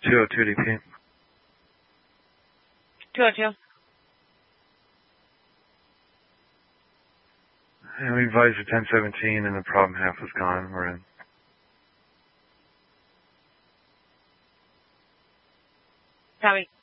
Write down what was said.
202 DP. 202. And we advised at 1017 and the problem half was gone. We're in. Copy.